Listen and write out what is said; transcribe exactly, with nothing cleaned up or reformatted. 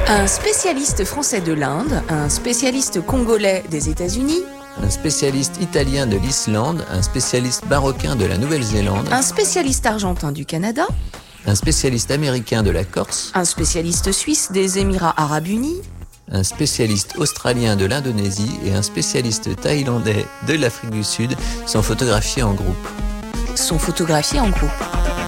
Un spécialiste français de l'Inde, un spécialiste congolais des États-Unis, un spécialiste italien de l'Islande, un spécialiste marocain de la Nouvelle-Zélande, un spécialiste argentin du Canada, un spécialiste américain de la Corse, un spécialiste suisse des Émirats arabes unis, un spécialiste australien de l'Indonésie et un spécialiste thaïlandais de l'Afrique du Sud sont photographiés en groupe. sont photographiés en groupe.